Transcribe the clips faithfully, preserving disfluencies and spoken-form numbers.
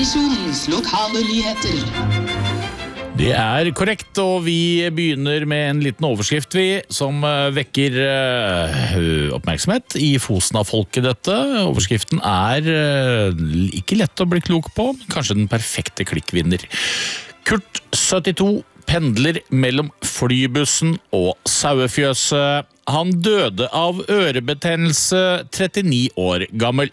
Radioresepsjonens lokale nyheter. Det er korrekt, og vi begynner med en liten overskrift vi, som vekker uh, oppmerksomhet i Fosna-folket dette. Overskriften er uh, ikke lett å bli klok på, men kanskje den perfekte klikkvinner. Kurt, syttito, pendler mellom flybussen og sauefjøset. Han døde av ørebetennelse, trettini år gammel.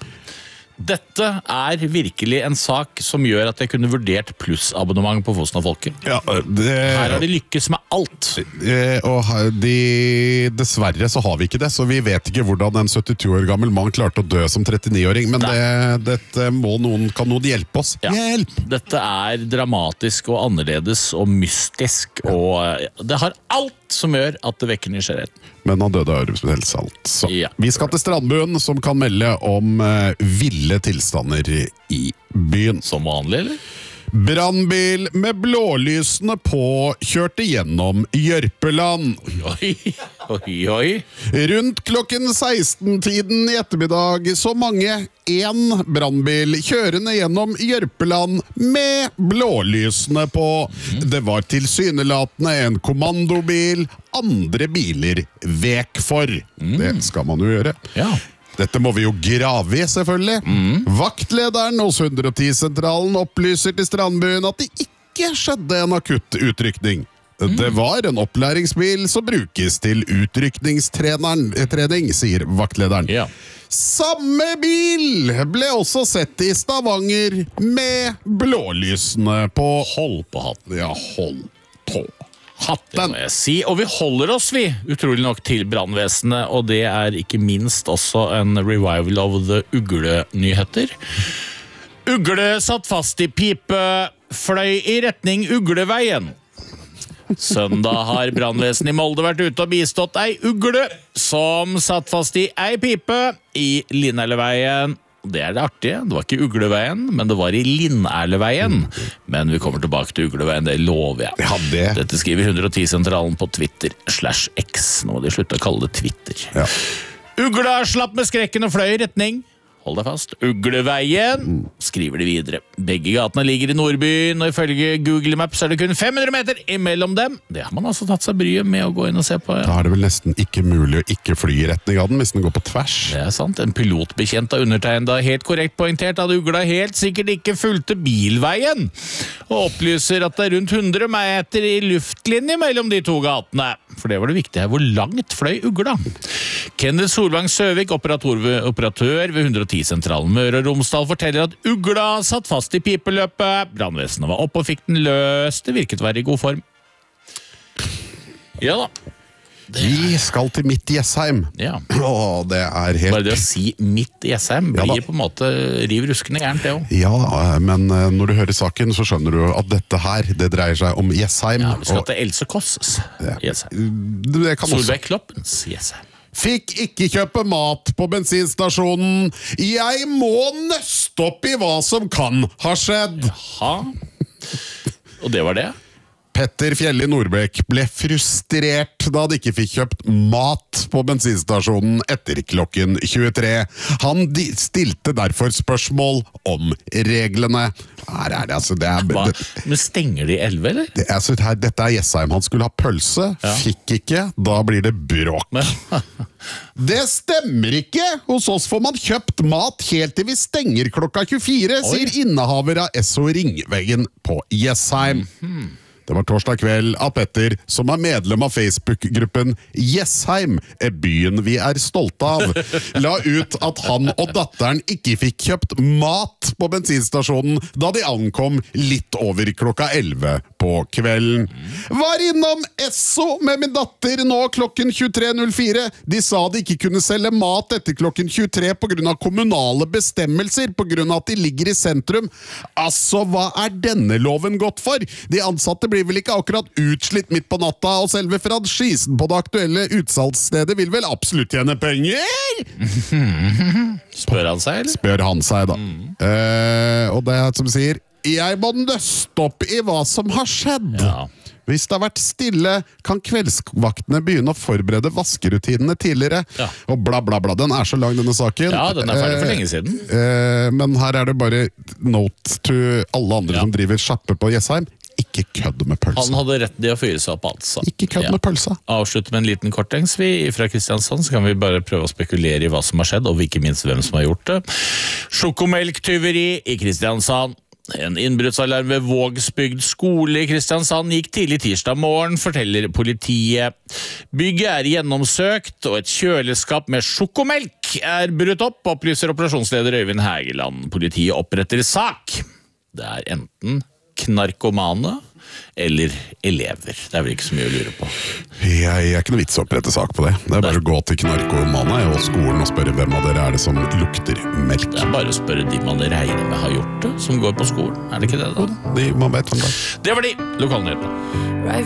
Dette er virkelig en sak som gjør at jeg kunne vurdert plussabonnement på Fosna-folket. Ja, det... Her har de lykkes med alt. Eh, og de... dessverre så har vi ikke det, så vi vet ikke hvordan en syttito år gammel mann klarte å dø som trettini-åring, men det, dette må noen, kan noen hjelpe oss. Ja. Hjelp! Dette er dramatisk og annerledes og mystisk, og det har alt som gjør at det vekker nysgjerrigheten. Men han døde av ørebetennelse, altså. Ja. Vi skal til Strandbuen, som kan melde om uh, ville tilstander i byen. Som vanlig, eller? Brannbil med blålysene på kjørte gjennom Jørpeland. Oi, oi, oi. Rundt klokken seksten-tiden i ettermiddag så mange en brannbil kjørende gjennom Jørpeland med blålysene på. Det var tilsynelatende en kommandobil, andre biler vek for. Mm. Det skal man jo gjøre. Ja. Dette må vi jo grave i, selvfølgelig. Mm. Vaktlederen hos hundre og ti-sentralen opplyser til Strandbuen at det ikke skjedde en akutt utrykning. Mm. Det var en opplæringsbil som brukes til utrykningstrening, sier vaktlederen. Ja. Samme bil ble også sett i Stavanger med blålysene på. Hold på hatten. Ja, hold på hatten. Det må jeg si, og vi holder oss vi, utrolig nok, til brannvesenet, og det er ikke minst også en revival of the Ugle-nyheter. Ugle satt fast i pipe, fløy i retning Ugleveien. Søndag har brannvesenet i Molde vært ute og bistått ei ugle som satt fast i ei pipe i Linderleveien. Det er det artige. Det var ikke Ugleveien, men det var i Linderleveien. Men vi kommer tilbake til Ugleveien, det lover jeg. Ja, det. Dette skriver hundre og ti-sentralen på Twitter slash X. Nå må de slutte å kalle det Twitter. Ja. Ugla slapp med skrekken og fløy i retning. Hold deg fast. Ugleveien, skriver de videre. Begge gatene ligger i Nordbyen, og ifølge Google Maps er det kun fem hundre meter imellom dem. Det har man altså tatt seg bryet med å gå inn og se på. Ja. Da er det vel nesten ikke mulig å ikke fly i retning av den, hvis den går på tvers. Det er sant. En pilotbekjent av undertegnet har helt korrekt poengtert at Ugla helt sikkert ikke fulgte bilveien, og opplyser at det er rundt hundre meter i luftlinje mellom de to gatene. For det var det viktige her. Hvor langt fløy Ugla? Kenneth Solvang Søvik, operatør ved, operatør ved hundre og ti-sentralen Møre og Romsdal, forteller at Ugla satt fast i pipeløpet. Brannvesenet var oppe og fikk den løst. Det virket å være i god form. Ja da. Det... Vi skal til Midt Jessheim. Ja. Åh, det er helt... Bare det å si Midt Jessheim blir ja, på en måte riv ruskende gærent, det også. Ja, men når du hører saken, så skjønner du at dette her, det dreier seg om Jessheim. Ja, vi skal og... til Else Kåss Jessheim. Det kan også... Solveig Kloppens Jessheim. Fikk ikke kjøpe mat på bensinstasjonen. Jeg må nøste opp i hva som kan ha skjedd. Jaha. Og det var det? Petter Fjelli Nordbekk ble frustrert da han ikke fikk kjøpt mat på bensinstasjonen etter klokken tjuetre. Han stilte derfor spørsmål om reglene. Her er det, altså, det er... Hva? Men stenger de elleve, eller? Det, altså, her, dette er Jessheim. Han skulle ha pølse, ja. Fikk ikke, da blir det bråk. Det stemmer ikke! Hos oss får man kjøpt mat helt til vi stenger klokka tjuefire, Oi. Sier innehaver av S O Ringveggen på Jessheim. Mm-hmm. Det var torsdag kveld at Petter, som er medlem av Facebook-gruppen Jessheim, er byen vi er stolte av, la ut at han og datteren ikke fikk kjøpt mat på bensinstasjonen da de ankom litt over klokka elleve på kvelden. Var innom Esso med min datter nå klokken tjuetre null fire. De sa de ikke kunne selge mat etter klokken tjuetre på grunn av kommunale bestemmelser, på grunn av at de ligger i sentrum. Altså, hva er denne loven gått for? De ansatte blir vel ikke akkurat utslitt midt på natta, og selve franchisen på det aktuelle utsalgsstedet vil vel absolutt tjene penger? Spør han seg, eller? Spør han seg, da. Mm. Uh, og det er som sier, jeg må nøste opp i hva som har skjedd. Ja. Hvis det har vært stille, kan kveldsvaktene begynne å forberede vaskerutinene tidligere. Ja. Og bla bla bla, den er så lang denne saken. Ja, den er ferdig for lenge siden. Eh, men her er det bare note to alle andre Ja. som driver sjappe på Jessheim. Ikke kødd med pølsa. Han hadde rett til å fyre seg opp, altså. Ikke kødd Ja. med pølsa. Avslutte med en liten korttengs vi fra Kristiansand, så kan vi bare prøve å spekulere i hva som har skjedd, og ikke minst hvem som har gjort det. Sjokomelktyveri i Kristiansand. En innbruddsalarm ved Vågsbygd skole i Kristiansand gikk tidlig tirsdag morgen, forteller politiet. Bygget er gjennomsøkt, og et kjøleskap med sjokomelk er brutt opp, opplyser operasjonsleder Øyvind Hægeland. Politiet oppretter sak. Det er enten knarkomane eller elever. Det er vel ikke så mye å lure på. Jeg er ikke noe vits å opprette sak på det. Det er bare å gå til knarkomane og skolen og spørre hvem av dere er det som lukter melk. Det er bare å spørre de man regner med har gjort det, som går på skolen. Er det ikke det da? De, man vet hvem det er. Det var de lokalnyhetene.